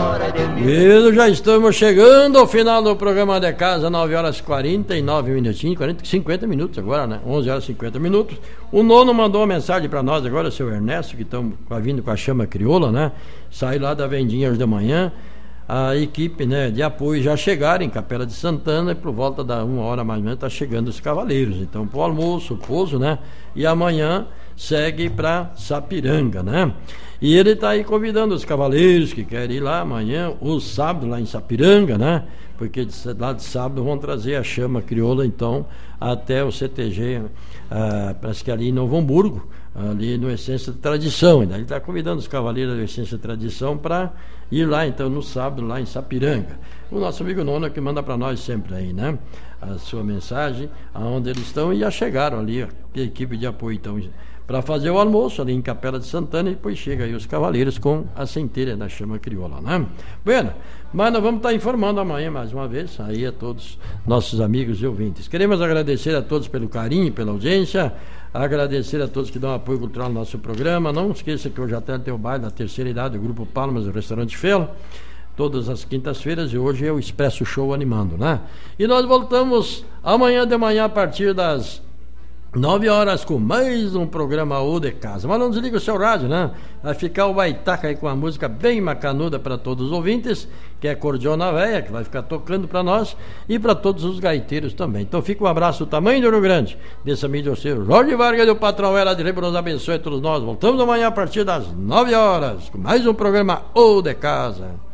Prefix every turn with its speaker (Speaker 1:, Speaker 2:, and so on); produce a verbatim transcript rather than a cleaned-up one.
Speaker 1: E já estamos chegando ao final do programa de casa, nove horas e quarenta e nove minutinhos, quarenta, cinquenta minutos agora, né? onze horas e cinquenta minutos. O Nono mandou uma mensagem para nós agora, seu Ernesto, que estão vindo com a chama crioula, né? Saiu lá da vendinha hoje de manhã. A equipe, né, de apoio já chegaram em Capela de Santana e por volta da uma hora mais ou menos está chegando os cavaleiros. Então, para o almoço, o pouso, né? E amanhã segue para Sapiranga, né? E ele está aí convidando os cavaleiros que querem ir lá amanhã, ou sábado, lá em Sapiranga, né? Porque de, lá de sábado vão trazer a chama crioula, então, até o C T G, ah, parece que ali em Novo Hamburgo, ali no Essência de Tradição. Ele está convidando os cavaleiros do Essência de Tradição para ir lá, então, no sábado, lá em Sapiranga. O nosso amigo Nono que manda para nós sempre aí, né? A sua mensagem, aonde eles estão, e já chegaram ali, a equipe de apoio, então, para fazer o almoço ali em Capela de Santana, e depois chega aí os cavaleiros com a centelha da chama crioula, né? Bueno, mas nós vamos estar informando amanhã mais uma vez aí a todos nossos amigos e ouvintes. Queremos agradecer a todos pelo carinho, pela audiência, agradecer a todos que dão apoio cultural no nosso programa. Não esqueça que hoje até tem o baile da terceira idade do Grupo Palmas, do Restaurante Felo, todas as quintas-feiras, e hoje é o Expresso Show animando, né? E nós voltamos amanhã de manhã a partir das nove horas com mais um programa O de Casa. Mas não desliga o seu rádio, né? Vai ficar o Baitaca aí com a música bem macanuda para todos os ouvintes, que é Cordiona Véia, que vai ficar tocando para nós e para todos os gaiteiros também. Então fica um abraço do tamanho do Rio Grande, desse amigo do seu Jorge Vargas, do Patrão Era de Rio, nos abençoe a todos nós. Voltamos amanhã a partir das nove horas com mais um programa O de Casa.